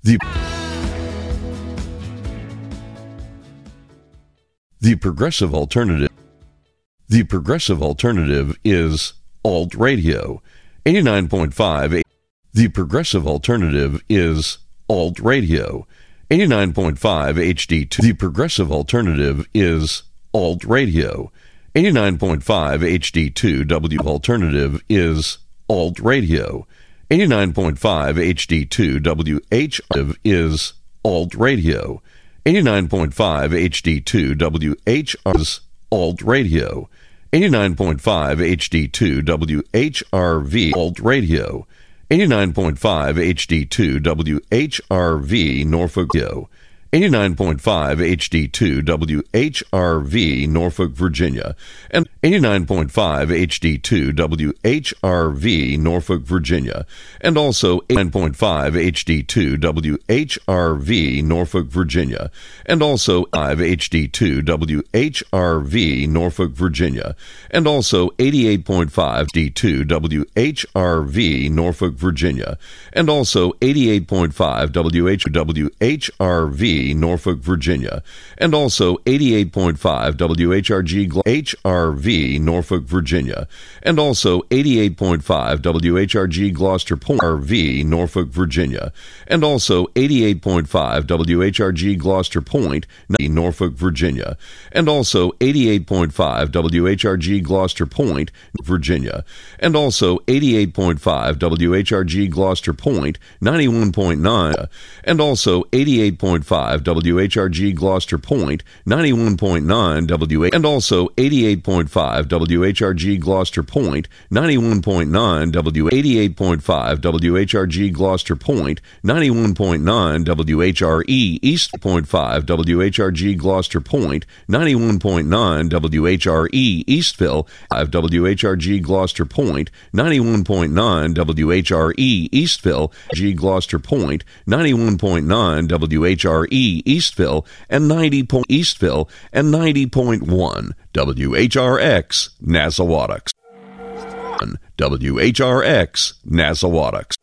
The Progressive Alternative. The Progressive Alternative is Alt Radio, 89.5. The Progressive Alternative is Alt Radio, 89.5 HD2. The Progressive Alternative is Alt Radio, 89.5 HD2. W Alternative is Alt Radio, 89.5 HD2. WH is Alt Radio, 89.5 HD2. WHR is Alt Radio, 89.5 HD2. WHRV Alt Radio, 89.5 HD2. WHRV Norfolk, 89.5 HD2. WHRV Norfolk, Virginia, and 89.5 HD2. WHRV Norfolk, Virginia, and also 89.5 HD2. WHRV Norfolk, Virginia, and also 5 HD2. WHRV Norfolk, Virginia, and also 88.5 D2. WHRV Norfolk, Virginia, and also 88.5 WHRV Norfolk, Virginia, and also 88.5 WHRG HRV Norfolk, Virginia, and also 88.5 WHRG Gloucester Point RV Norfolk, Virginia, and also 88.5 WHRG Gloucester Point Norfolk, Virginia, and also 88.5 WHRG Gloucester Point, Virginia, and also 88.5 WHRG Gloucester Point 91.9, and also 88.5 WHRG Gloucester Point 91.9 WA, and also 88.5 WHRG Gloucester Point 91.9 W, 88.5 WHRG Gloucester Point 91.9 WHRE East, 0.5 WHRG Gloucester Point 91.9 WHRE Eastville, 5 WHRG Gloucester Point 91.9 WHRE Eastville, G Gloucester Point 91.9 WHRE Eastville, and 90.1 WHRX Nassauwautucks. WHRX Nassauwautucks.